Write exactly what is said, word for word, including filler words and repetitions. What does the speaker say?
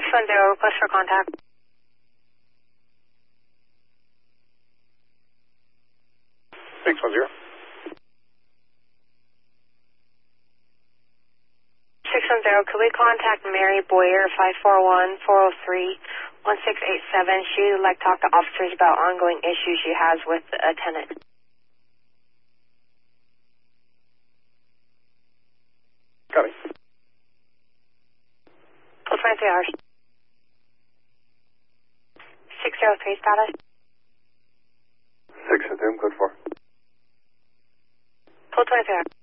one zero, request for contact. six one zero. six one zero, could we contact Mary Boyer, five four one, four oh three, one six eight seven? She would like to talk to officers about ongoing issues she has with a tenant. Copy. Code twenty-three hours. six zero three status. six at room, code four. Code twenty-three hours.